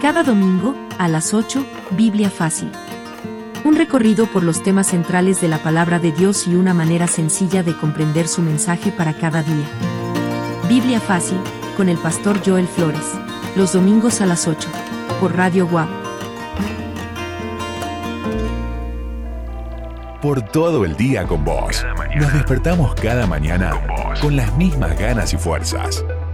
Cada domingo, a las 8, Biblia Fácil. Un recorrido por los temas centrales de la palabra de Dios y una manera sencilla de comprender su mensaje para cada día. Biblia Fácil, con el pastor Joel Flores. Los domingos a las 8, por Radio WAP. Por todo el día con vos. Nos despertamos cada mañana con las mismas ganas y fuerzas.